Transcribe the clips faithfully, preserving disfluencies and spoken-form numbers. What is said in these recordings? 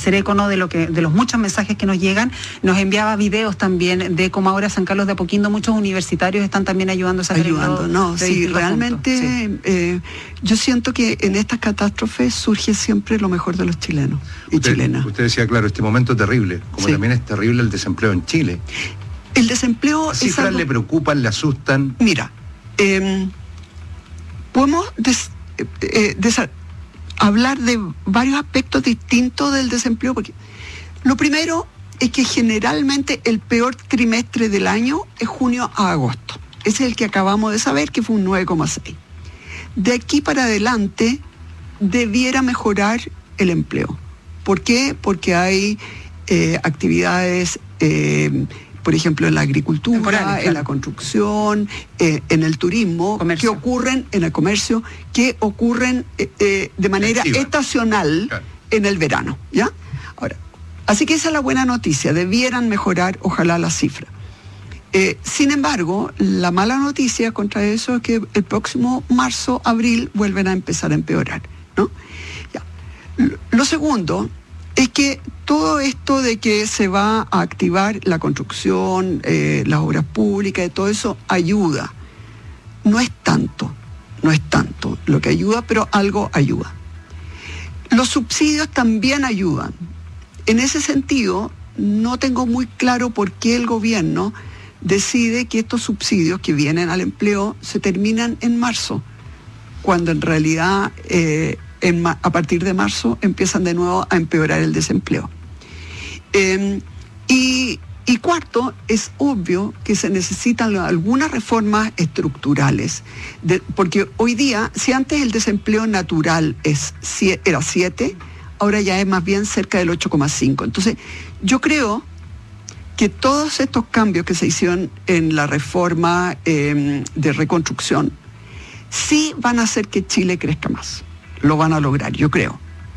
hacer eco, ¿no?, de lo que, de los muchos mensajes que nos llegan. Nos enviaba videos también de cómo ahora San Carlos de Apoquindo, muchos universitarios están también ayudando a sacar ayudando, no, sí, realmente sí. Eh, yo siento que en estas catástrofes surge siempre lo mejor de los chilenos y usted, chilenas. Usted decía, claro, este momento es terrible, como sí. también es terrible el desempleo en Chile. El desempleo ¿Las es cifras algo... le preocupan, le asustan? Mira, eh, podemos des, eh, des, hablar de varios aspectos distintos del desempleo, porque lo primero es que generalmente el peor trimestre del año es junio a agosto. Ese es el que acabamos de saber, que fue un nueve coma seis. De aquí para adelante debiera mejorar el empleo. ¿Por qué? Porque hay eh, actividades... Eh, por ejemplo, en la agricultura, claro, en la construcción, eh, en el turismo, comercio. que ocurren, en el comercio, que ocurren eh, eh, de manera Activa. estacional claro. en el verano, ¿ya? Ahora, así que esa es la buena noticia, debieran mejorar, ojalá, la cifra. Eh, sin embargo, la mala noticia contra eso es que el próximo marzo, abril, vuelven a empezar a empeorar, ¿no? Ya. Lo, lo segundo... es que todo esto de que se va a activar la construcción, eh, las obras públicas, y todo eso ayuda. No es tanto, no es tanto lo que ayuda, pero algo ayuda. Los subsidios también ayudan. En ese sentido, no tengo muy claro por qué el gobierno decide que estos subsidios que vienen al empleo se terminan en marzo, cuando en realidad... Eh, En, a partir de marzo empiezan de nuevo a empeorar el desempleo. Eh, y, y cuarto, es obvio que se necesitan algunas reformas estructurales, de, porque hoy día, si antes el desempleo natural es, era siete, ahora ya es más bien cerca del ocho coma cinco. Entonces, yo creo que todos estos cambios que se hicieron en la reforma eh, de reconstrucción sí van a hacer que Chile crezca más. Lo van a lograr, yo creo.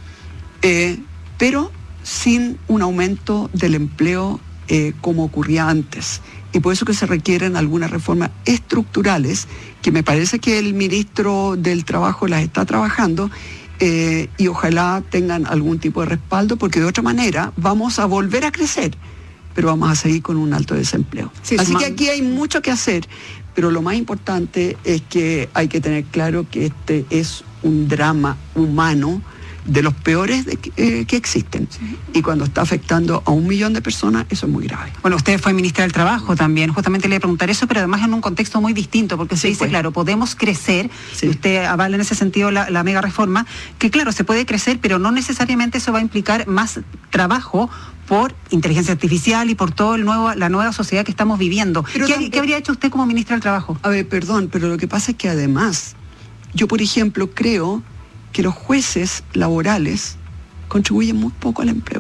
Eh, pero sin un aumento del empleo eh, como ocurría antes. Y por eso que se requieren algunas reformas estructurales, que me parece que el ministro del Trabajo las está trabajando, eh, y ojalá tengan algún tipo de respaldo, porque de otra manera vamos a volver a crecer, pero vamos a seguir con un alto desempleo. Sí, Así que aquí hay mucho que hacer, pero lo más importante es que hay que tener claro que este es un drama humano de los peores de, eh, que existen. Sí. Y cuando está afectando a un millón de personas, eso es muy grave. Bueno, usted fue ministra del Trabajo también, justamente le iba a preguntar eso, pero además en un contexto muy distinto, porque se sí, dice, pues. claro, podemos crecer, sí. y usted avala en ese sentido la, la mega reforma, que claro, se puede crecer, pero no necesariamente eso va a implicar más trabajo por inteligencia artificial y por todo el nuevo, la nueva sociedad que estamos viviendo. ¿Qué, también, ¿Qué habría hecho usted como ministra del Trabajo? A ver, perdón, pero lo que pasa es que además, yo por ejemplo creo que los jueces laborales contribuyen muy poco al empleo.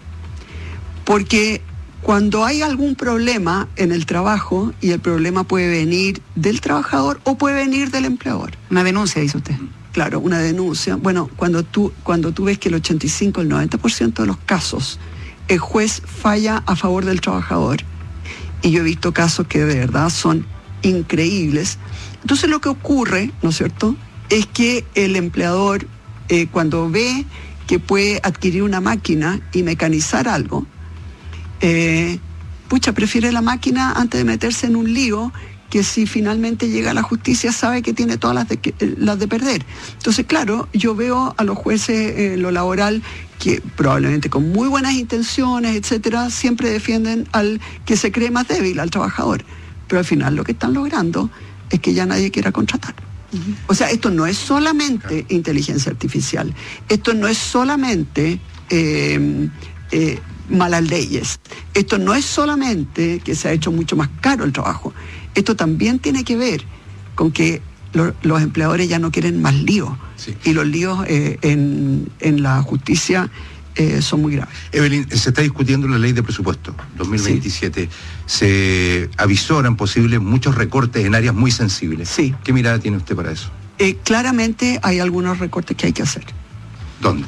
Porque cuando hay algún problema en el trabajo, y el problema puede venir del trabajador o puede venir del empleador. Una denuncia, dice usted. Claro, una denuncia. Bueno, cuando tú, cuando tú ves que el ochenta y cinco, el noventa por ciento de los casos, el juez falla a favor del trabajador, y yo he visto casos que de verdad son increíbles. Entonces lo que ocurre, ¿no es cierto?, es que el empleador, eh, cuando ve que puede adquirir una máquina y mecanizar algo, eh, pucha, prefiere la máquina antes de meterse en un lío que si finalmente llega a la justicia sabe que tiene todas las de, las de perder. Entonces, claro, yo veo a los jueces en eh, lo laboral que probablemente con muy buenas intenciones, etcétera, siempre defienden al que se cree más débil, al trabajador. Pero al final lo que están logrando es que ya nadie quiera contratar. Uh-huh. O sea, esto no es solamente inteligencia artificial, esto no es solamente eh, eh, malas leyes, esto no es solamente que se ha hecho mucho más caro el trabajo, esto también tiene que ver con que lo, los empleadores ya no quieren más líos, sí. y los líos eh, en, en la justicia eh, son muy graves. Evelyn, se está discutiendo la ley de presupuesto dos mil veintisiete. Sí. Se avisoran posibles muchos recortes en áreas muy sensibles. Sí. ¿Qué mirada tiene usted para eso? Eh, claramente hay algunos recortes que hay que hacer. ¿Dónde?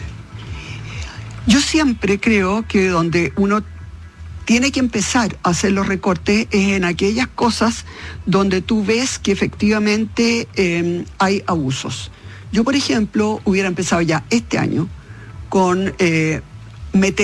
Yo siempre creo que donde uno tiene que empezar a hacer los recortes es en aquellas cosas donde tú ves que efectivamente eh, hay abusos. Yo, por ejemplo, hubiera empezado ya este año con eh, meter